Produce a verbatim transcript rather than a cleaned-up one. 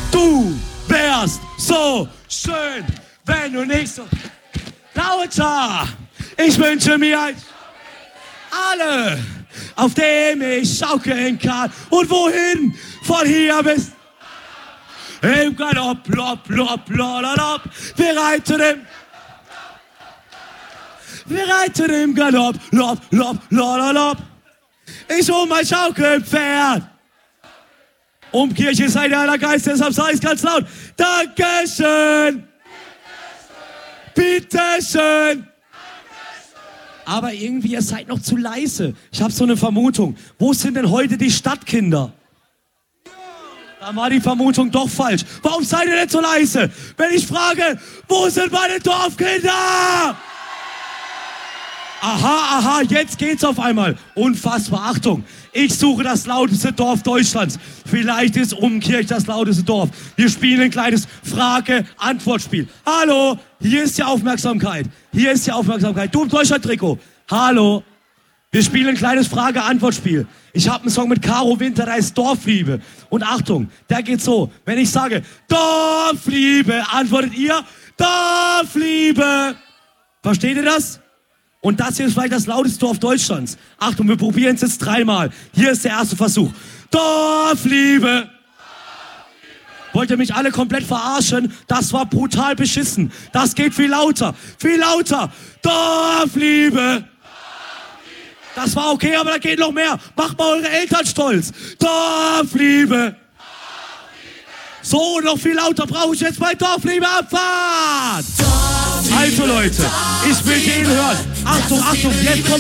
Du wärst so schön, wenn du nicht so lauter. Ich wünsche mir ein alle, auf dem ich schaukeln kann. Und wohin? Von hier bis im Galopp, lopp, lopp, lopp. Wir reiten im Wir reiten im Galopp, lopp, lopp, lopp. Ich um mein Schaukelpferd. Umkirche sei der aller Geist, deshalb sag ich's ganz laut. Dankeschön. Bitteschön. Aber irgendwie, ihr seid noch zu leise. Ich habe so eine Vermutung. Wo sind denn heute die Stadtkinder? Da war die Vermutung doch falsch. Warum seid ihr denn so leise? Wenn ich frage, wo sind meine Dorfkinder? Aha, aha, jetzt geht's auf einmal. Unfassbar, Achtung. Ich suche das lauteste Dorf Deutschlands. Vielleicht ist Umkirch das lauteste Dorf. Wir spielen ein kleines Frage-Antwort-Spiel. Hallo, hier ist die Aufmerksamkeit. Hier ist die Aufmerksamkeit. Du im Deutschland-Trikot. Hallo. Wir spielen ein kleines Frage-Antwort-Spiel. Ich habe einen Song mit Caro Winter, der heißt Dorfliebe. Und Achtung, der geht so. Wenn ich sage Dorfliebe, antwortet ihr Dorfliebe. Versteht ihr das? Und das hier ist vielleicht das lauteste Dorf Deutschlands. Achtung, wir probieren es jetzt dreimal. Hier ist der erste Versuch. Dorfliebe. Wollt ihr mich alle komplett verarschen? Das war brutal beschissen. Das geht viel lauter. Viel lauter. Dorfliebe. Das war okay, aber da geht noch mehr. Macht mal eure Eltern stolz. Dorfliebe. So, noch viel lauter brauche ich jetzt bei Dorfliebe Abfahrt. Also Leute, ich will den hören. Achtung, Achtung, jetzt kommt